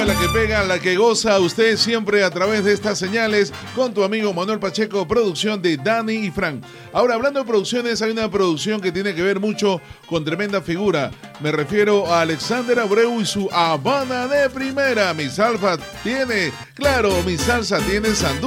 la que pega, la que goza usted siempre a través de estas señales con tu amigo Manuel Pacheco, producción de Dani y Frank. Ahora, hablando de producciones, hay una producción que tiene que ver mucho con tremenda figura. Me refiero a Alexander Abreu y su Habana de primera. Mi salsa tiene, claro, mi salsa tiene sandú.